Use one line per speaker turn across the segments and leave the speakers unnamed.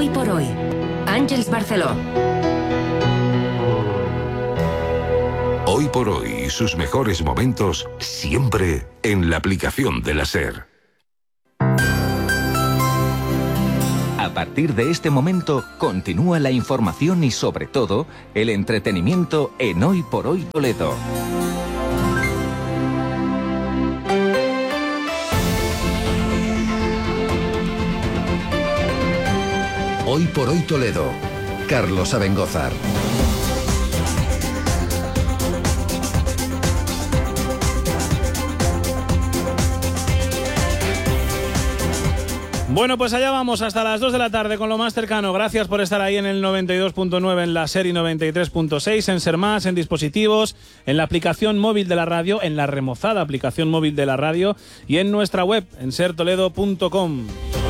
Hoy por hoy, Àngels Barceló.
Hoy por hoy, sus mejores momentos siempre en la aplicación de la SER.
A partir de este momento, continúa la información y, sobre todo, el entretenimiento en Hoy por Hoy Toledo.
Hoy por Hoy Toledo. Carlos Abengózar.
Bueno, pues allá vamos hasta las 2 de la tarde con lo más cercano. Gracias por estar ahí en el 92.9, en la SER y 93.6, en SER Más, en dispositivos, en la aplicación móvil de la radio, en la remozada aplicación móvil de la radio y en nuestra web, en sertoledo.com.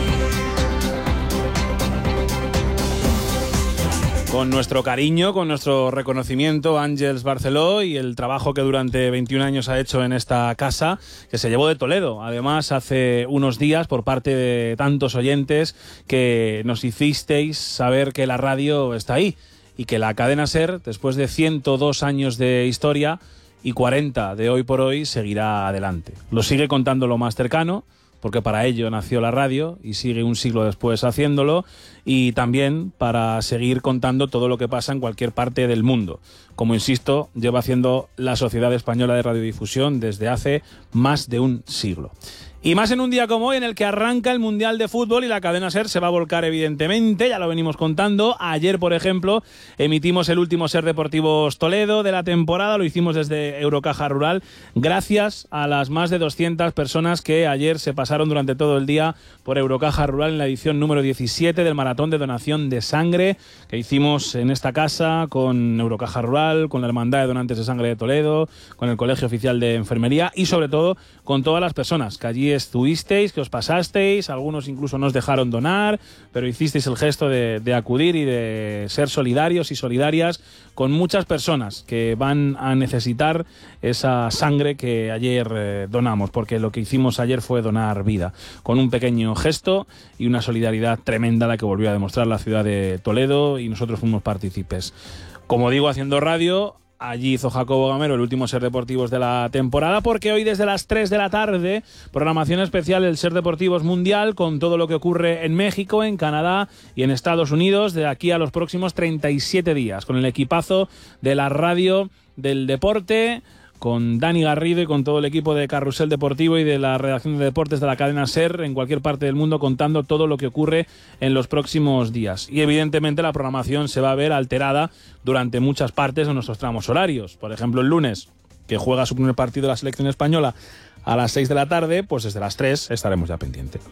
Con nuestro cariño, con nuestro reconocimiento a Àngels Barceló y el trabajo que durante 21 años ha hecho en esta casa, que se llevó de Toledo. Además, hace unos días, por parte de tantos oyentes, que nos hicisteis saber que la radio está ahí y que la cadena SER, después de 102 años de historia y 40 de Hoy por Hoy, seguirá adelante. Lo sigue contando lo más cercano, porque para ello nació la radio y sigue un siglo después haciéndolo, y también para seguir contando todo lo que pasa en cualquier parte del mundo. Como insisto, lleva haciendo la Sociedad Española de Radiodifusión desde hace más de un siglo. Y más en un día como hoy, en el que arranca el Mundial de Fútbol y la cadena SER se va a volcar, evidentemente, ya lo venimos contando. Ayer, por ejemplo, emitimos el último SER Deportivos Toledo de la temporada, lo hicimos desde Eurocaja Rural, gracias a las más de 200 personas que ayer se pasaron durante todo el día por Eurocaja Rural en la edición número 17 del Maratón de Donación de Sangre que hicimos en esta casa con Eurocaja Rural, con la Hermandad de Donantes de Sangre de Toledo, con el Colegio Oficial de Enfermería y, sobre todo, con todas las personas que allí estuvisteis, que os pasasteis, algunos incluso nos dejaron donar, pero hicisteis el gesto de acudir y de ser solidarios y solidarias con muchas personas que van a necesitar esa sangre que ayer donamos, porque lo que hicimos ayer fue donar vida, con un pequeño gesto y una solidaridad tremenda la que volvió a demostrar la ciudad de Toledo, y nosotros fuimos partícipes. Como digo, haciendo radio. Allí hizo Jacobo Gamero el último SER Deportivos de la temporada, porque hoy desde las 3 de la tarde, programación especial el SER Deportivos Mundial, con todo lo que ocurre en México, en Canadá y en Estados Unidos de aquí a los próximos 37 días, con el equipazo de la radio del deporte, con Dani Garrido y con todo el equipo de Carrusel Deportivo y de la redacción de deportes de la cadena SER en cualquier parte del mundo, contando todo lo que ocurre en los próximos días. Y evidentemente la programación se va a ver alterada durante muchas partes de nuestros tramos horarios. Por ejemplo, el lunes, que juega su primer partido la selección española a las 6 de la tarde, pues desde las 3 estaremos ya pendientes.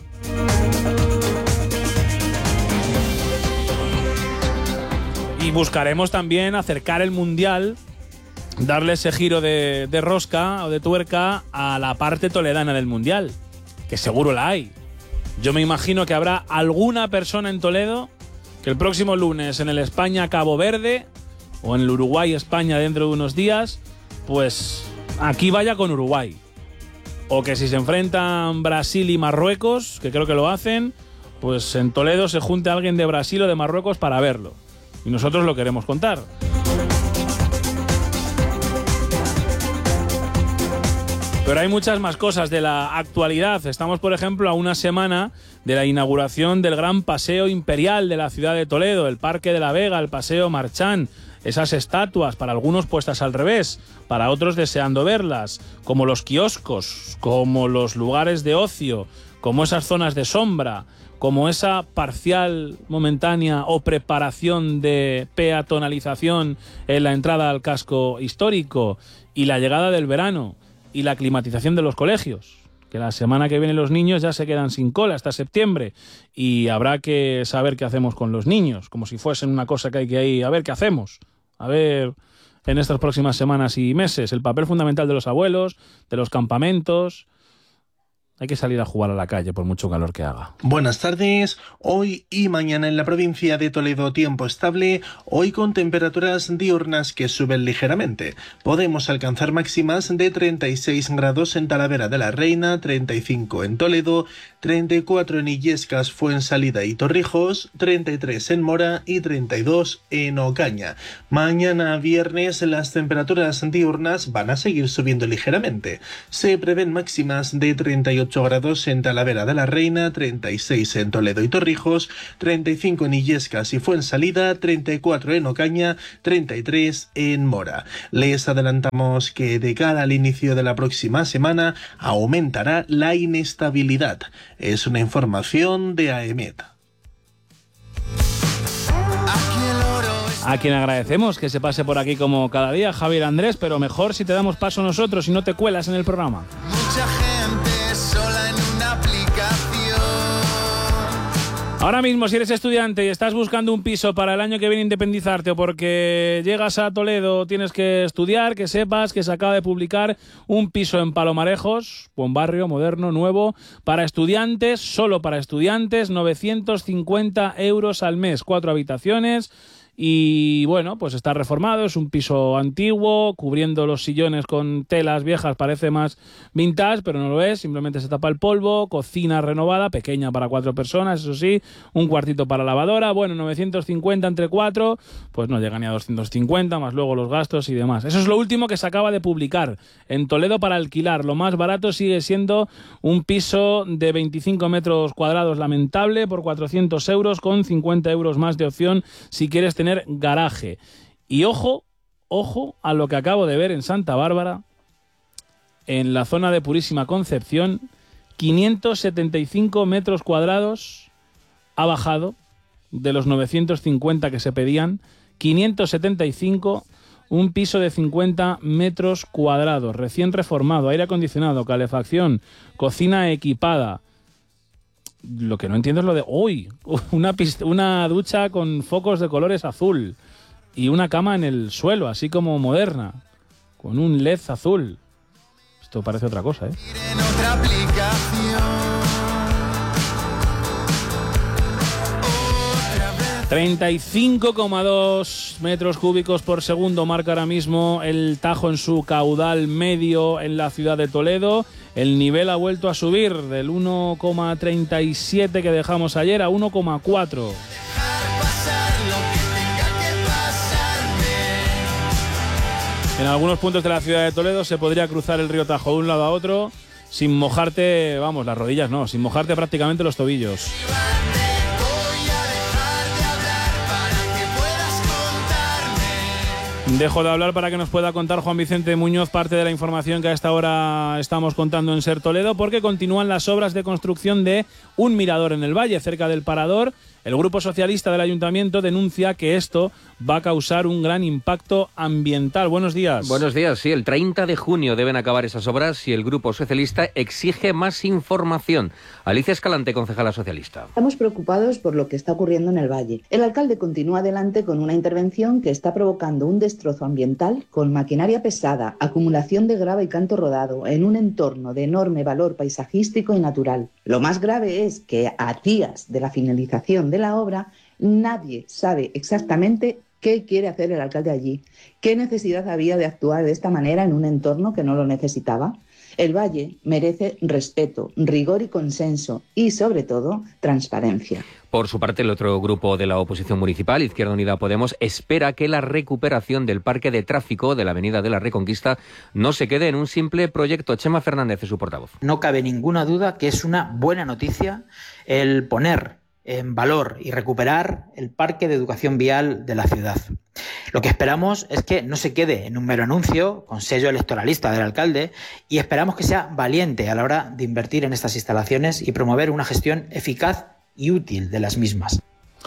Y buscaremos también acercar el Mundial, darle ese giro de rosca o de tuerca a la parte toledana del Mundial, que seguro la hay. Yo me imagino que habrá alguna persona en Toledo que el próximo lunes en el España-Cabo Verde o en el Uruguay-España dentro de unos días, pues aquí vaya con Uruguay. O que si se enfrentan Brasil y Marruecos, que creo que lo hacen, pues en Toledo se junte alguien de Brasil o de Marruecos para verlo. Y nosotros lo queremos contar. Pero hay muchas más cosas de la actualidad. Estamos, por ejemplo, a una semana de la inauguración del gran paseo imperial de la ciudad de Toledo, el Parque de la Vega, el Paseo Marchán, esas estatuas, para algunos puestas al revés, para otros deseando verlas, como los kioscos, como los lugares de ocio, como esas zonas de sombra, como esa parcial, momentánea o preparación de peatonalización en la entrada al casco histórico, y la llegada del verano y la climatización de los colegios, que la semana que viene los niños ya se quedan sin cola hasta septiembre y habrá que saber qué hacemos con los niños, como si fuesen una cosa que hay que ir a ver qué hacemos, a ver en estas próximas semanas y meses, el papel fundamental de los abuelos, de los campamentos. hay que salir a jugar a la calle por mucho calor que haga.
Buenas tardes. Hoy y mañana en la provincia de Toledo tiempo estable, hoy con temperaturas diurnas que suben ligeramente. Podemos alcanzar máximas de 36 grados en Talavera de la Reina, 35 en Toledo, 34 en Illescas, Fuensalida y Torrijos, 33 en Mora y 32 en Ocaña. Mañana viernes las temperaturas diurnas van a seguir subiendo ligeramente. Se prevén máximas de 38 grados en Talavera de la Reina, 36 en Toledo y Torrijos, 35 en Illescas y Fuensalida, 34 en Ocaña, 33 en Mora. Les adelantamos que de cara al inicio de la próxima semana aumentará la inestabilidad. Es una información de AEMET.
A quien agradecemos que se pase por aquí como cada día, Javier Andrés, pero mejor si te damos paso nosotros y no te cuelas en el programa.
Mucha gente sola en una aplicación.
Ahora mismo, si eres estudiante y estás buscando un piso para el año que viene independizarte o porque llegas a Toledo, tienes que estudiar, que sepas que se acaba de publicar un piso en Palomarejos, buen barrio, moderno, nuevo, para estudiantes, solo para estudiantes, 950 euros al mes, 4 habitaciones. Y bueno, pues está reformado, es un piso antiguo, cubriendo los sillones con telas viejas, parece más vintage, pero no lo es, simplemente se tapa el polvo, cocina renovada, pequeña para 4 personas, eso sí, un cuartito para lavadora, bueno, 950 entre 4, pues no llega ni a 250, más luego los gastos y demás. Eso es lo último que se acaba de publicar en Toledo para alquilar. Lo más barato sigue siendo un piso de 25 metros cuadrados lamentable por 400 euros, con 50 euros más de opción si quieres tener garaje. Y ojo a lo que acabo de ver en Santa Bárbara, en la zona de Purísima Concepción, 575 metros cuadrados ha bajado de los 950 que se pedían, 575, un piso de 50 metros cuadrados, recién reformado, aire acondicionado, calefacción, cocina equipada. Lo que no entiendo es lo de hoy, una ducha con focos de colores azul y una cama en el suelo, así como moderna, con un LED azul. Esto parece otra cosa, ¿eh? 35,2 metros cúbicos por segundo marca ahora mismo el Tajo en su caudal medio en la ciudad de Toledo. El nivel ha vuelto a subir del 1,37 que dejamos ayer a 1,4. En algunos puntos de la ciudad de Toledo se podría cruzar el río Tajo de un lado a otro sin mojarte, vamos, las rodillas no, sin mojarte prácticamente los tobillos. Dejo de hablar para que nos pueda contar Juan Vicente Muñoz parte de la información que a esta hora estamos contando en Ser Toledo, porque continúan las obras de construcción de un mirador en el valle, cerca del Parador. El Grupo Socialista del Ayuntamiento denuncia que esto va a causar un gran impacto ambiental. Buenos días.
Buenos días, sí. El 30 de junio deben acabar esas obras y el Grupo Socialista exige más información. Alicia Escalante, concejala socialista.
Estamos preocupados por lo que está ocurriendo en el valle. El alcalde continúa adelante con una intervención que está provocando un destrozo ambiental con maquinaria pesada, acumulación de grava y canto rodado en un entorno de enorme valor paisajístico y natural. Lo más grave es que a días de la finalización de la obra, nadie sabe exactamente qué quiere hacer el alcalde allí, qué necesidad había de actuar de esta manera en un entorno que no lo necesitaba. El valle merece respeto, rigor y consenso y, sobre todo, transparencia.
Por su parte, el otro grupo de la oposición municipal, Izquierda Unida Podemos, espera que la recuperación del parque de tráfico de la Avenida de la Reconquista no se quede en un simple proyecto. Chema Fernández es su portavoz.
No cabe ninguna duda que es una buena noticia el poner en valor y recuperar el parque de educación vial de la ciudad. Lo que esperamos es que no se quede en un mero anuncio con sello electoralista del alcalde y esperamos que sea valiente a la hora de invertir en estas instalaciones y promover una gestión eficaz y útil de las mismas.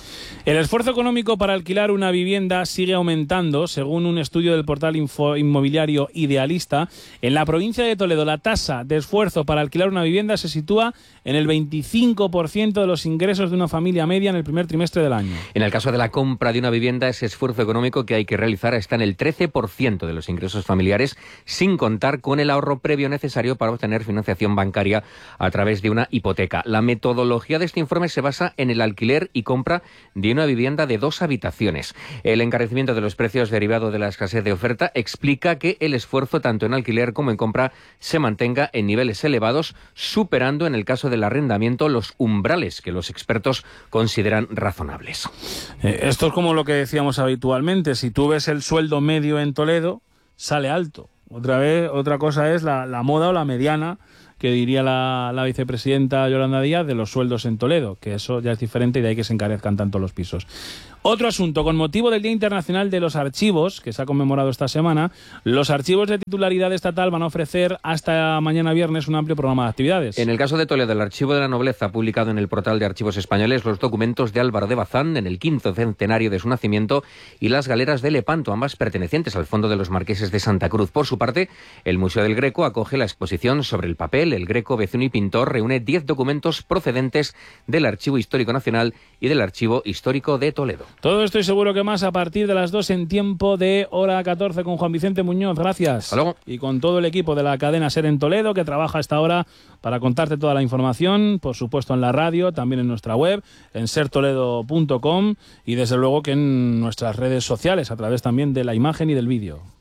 El esfuerzo económico para alquilar una vivienda sigue aumentando, según un estudio del portal inmobiliario Idealista. En la provincia de Toledo, la tasa de esfuerzo para alquilar una vivienda se sitúa en el 25% de los ingresos de una familia media en el primer trimestre del año.
En el caso de la compra de una vivienda, ese esfuerzo económico que hay que realizar está en el 13% de los ingresos familiares, sin contar con el ahorro previo necesario para obtener financiación bancaria a través de una hipoteca. La metodología de este informe se basa en el alquiler y compra de una vivienda de 2 habitaciones. El encarecimiento de los precios derivado de la escasez de oferta explica que el esfuerzo tanto en alquiler como en compra se mantenga en niveles elevados, superando en el caso del arrendamiento los umbrales que los expertos consideran razonables.
Esto es como lo que decíamos habitualmente. Si tú ves el sueldo medio en Toledo, sale alto. Otra cosa es la moda o la mediana, que diría la vicepresidenta Yolanda Díaz, de los sueldos en Toledo, que eso ya es diferente y de ahí que se encarezcan tanto los pisos. Otro asunto, con motivo del Día Internacional de los Archivos, que se ha conmemorado esta semana, los archivos de titularidad estatal van a ofrecer hasta mañana viernes un amplio programa de actividades.
En el caso de Toledo, el Archivo de la Nobleza ha publicado en el portal de Archivos Españoles los documentos de Álvaro de Bazán en el 15º centenario de su nacimiento y las galeras de Lepanto, ambas pertenecientes al Fondo de los Marqueses de Santa Cruz. Por su parte, el Museo del Greco acoge la exposición sobre el papel. El Greco, vecino y pintor, reúne 10 documentos procedentes del Archivo Histórico Nacional y del Archivo Histórico de Toledo.
Todo esto y seguro que más a partir de las 2 en tiempo de hora 14 con Juan Vicente Muñoz. Gracias.
Hasta luego.
Y con todo el equipo de la cadena SER en Toledo, que trabaja a esta hora para contarte toda la información, por supuesto en la radio, también en nuestra web, en sertoledo.com y desde luego que en nuestras redes sociales, a través también de la imagen y del vídeo.